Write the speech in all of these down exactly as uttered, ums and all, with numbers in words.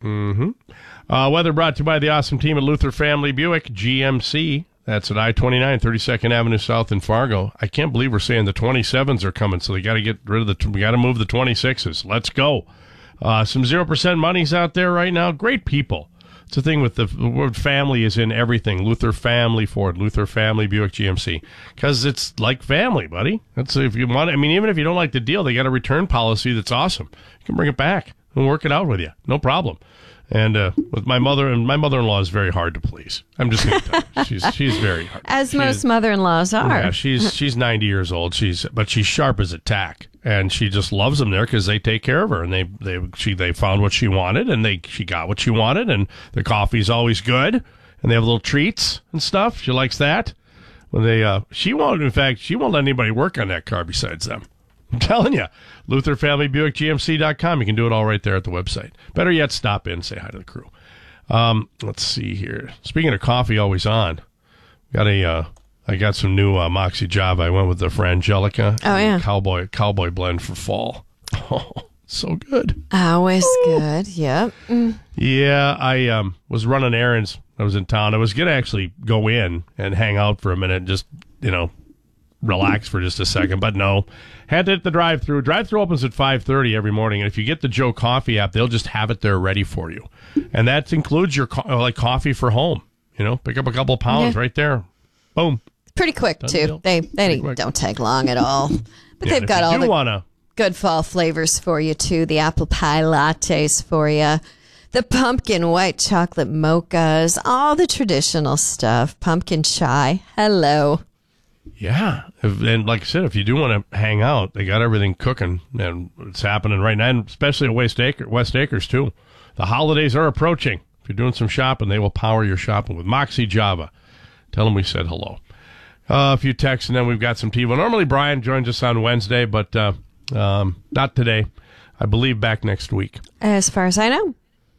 Mm-hmm. Uh, weather brought to you by the awesome team at Luther Family Buick, G M C. That's at I twenty-nine, thirty-second Avenue South in Fargo. I can't believe we're saying the twenty-sevens are coming, so they got to get rid of the, we got to move the twenty-sixes. Let's go. Uh, some zero percent monies out there right now. Great people. It's the thing with the, the word family is in everything. Luther Family Ford, Luther Family Buick G M C. Because it's like family, buddy. That's if you want. I mean, even if you don't like the deal, they got a return policy that's awesome. You can bring it back and work it out with you. No problem. And uh, with my mother, and my mother-in-law is very hard to please. I'm just going to tell you, she's she's very hard. As she's, most mother-in-laws are. Yeah, she's she's ninety years old. She's but she's sharp as a tack, and she just loves them there because they take care of her, and they they she they found what she wanted, and they she got what she wanted, and the coffee's always good, and they have little treats and stuff. She likes that. When they uh, she won't. In fact, she won't let anybody work on that car besides them. I'm telling you, Luther Family Buick G M C dot com. You can do it all right there at the website. Better yet, stop in and say hi to the crew. Um, let's see here. Speaking of coffee, always on. Got a, uh, I got some new uh, Moxie Java. I went with the Frangelica. Oh, yeah. Cowboy, cowboy blend for fall. Oh, so good. Always Ooh. Good, yep. Mm. Yeah, I um, was running errands. I was in town. I was going to actually go in and hang out for a minute, just, you know, relax for just a second, but no. Had to hit the drive-thru. Drive-thru opens at five thirty every morning, and if you get the Joe Coffee app, they'll just have it there ready for you. And that includes your co- like coffee for home. You know, pick up a couple of pounds yeah. right there. Boom. Pretty quick, Done too. Deal. They they don't take long at all. But yeah, they've got all the wanna... good fall flavors for you, too. The apple pie lattes for you. The pumpkin white chocolate mochas. All the traditional stuff. Pumpkin chai. Hello. Yeah, if, and like I said, if you do want to hang out, they got everything cooking, and it's happening right now, and especially at West, Acre, West Acres, too. The holidays are approaching. If you're doing some shopping, they will power your shopping with Moxie Java. Tell them we said hello. Uh, a few texts, and then we've got some tea. Well, normally Brian joins us on Wednesday, but uh, um, not today. I believe back next week. As far as I know.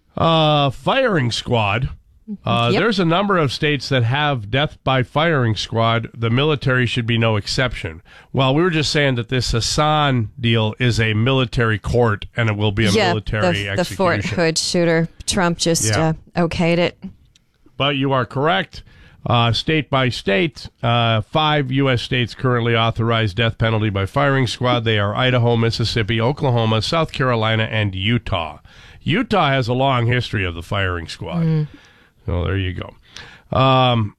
Uh, firing squad. Uh, yep. There's a number of states that have death by firing squad. The military should be no exception. Well, we were just saying that this Hassan deal is a military court, and it will be a yeah, military the, execution. The Fort Hood shooter. Trump just yeah. uh, okayed it. But you are correct. Uh, state by state, uh, five U S states currently authorize death penalty by firing squad. They are Idaho, Mississippi, Oklahoma, South Carolina, and Utah. Utah has a long history of the firing squad. Mm. So there you go. Um,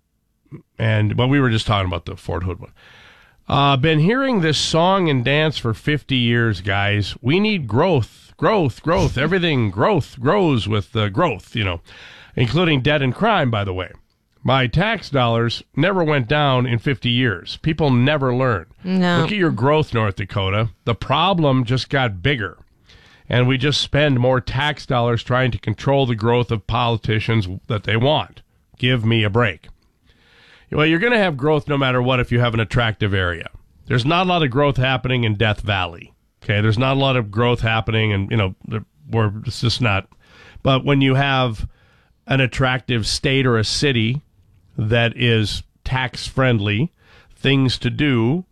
and well, we were just talking about the Fort Hood one. Uh, been hearing this song and dance for fifty years, guys. We need growth, growth, growth. Everything growth grows with the growth, you know, including debt and crime, by the way. My tax dollars never went down in fifty years. People never learn. No. Look at your growth, North Dakota. The problem just got bigger. And we just spend more tax dollars trying to control the growth of politicians that they want. Give me a break. Well, you're going to have growth no matter what if you have an attractive area. There's not a lot of growth happening in Death Valley. Okay, there's not a lot of growth happening, and you know, where it's just not. But when you have an attractive state or a city that is tax friendly, things to do,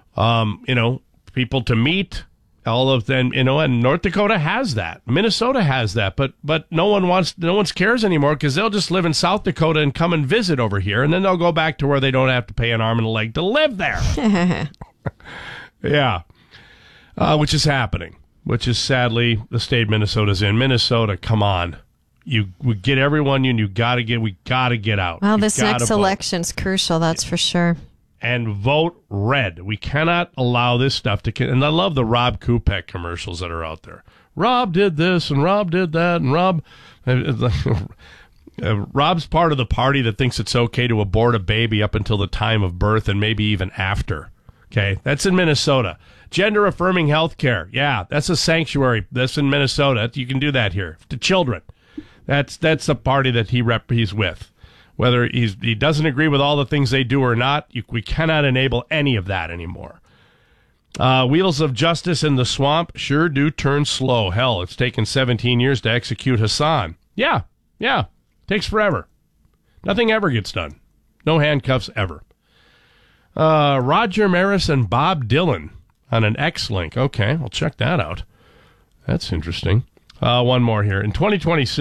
um, you know, people to meet. All of them, you know, and North Dakota has that. Minnesota has that, but but no one wants, no one cares anymore because they'll just live in South Dakota and come and visit over here, and then they'll go back to where they don't have to pay an arm and a leg to live there. Yeah, uh, which is happening, which is sadly the state Minnesota's in. Minnesota, come on, you we get everyone you you got to get, we got to get out. Well, You've this next vote. election's crucial, that's for sure. And vote red. We cannot allow this stuff to... And I love the Rob Kupek commercials that are out there. Rob did this, and Rob did that, and Rob... Uh, Rob's part of the party that thinks it's okay to abort a baby up until the time of birth and maybe even after. Okay? That's in Minnesota. Gender-affirming health care. Yeah, that's a sanctuary. That's in Minnesota. You can do that here. To children. That's that's the party that he rep- he's with. Whether he's, he doesn't agree with all the things they do or not, you, we cannot enable any of that anymore. Uh, wheels of justice in the swamp sure do turn slow. Hell, it's taken seventeen years to execute Hassan. Yeah, yeah, takes forever. Nothing ever gets done. No handcuffs ever. Uh, Roger Maris and Bob Dylan on an X-Link. Okay, I'll check that out. That's interesting. Uh, one more here. In twenty twenty-six,